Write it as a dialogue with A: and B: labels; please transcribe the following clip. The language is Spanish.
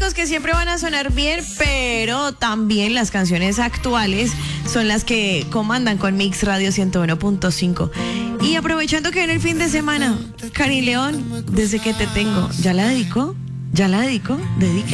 A: clásicos que siempre van a sonar bien, pero también las canciones actuales son las que comandan con Mix Radio 101.5. Y aprovechando que viene el fin de semana, Cari León, Desde que te tengo, ¿ya la dedicó? ¿Ya la dedicó? Dedique.